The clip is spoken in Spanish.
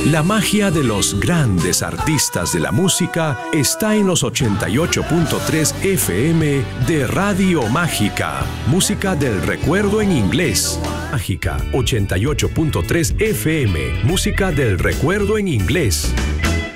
La magia de los grandes artistas de la música está en los 88.3 FM de Radio Mágica. Música del recuerdo en inglés. Mágica 88.3 FM. Música del recuerdo en inglés.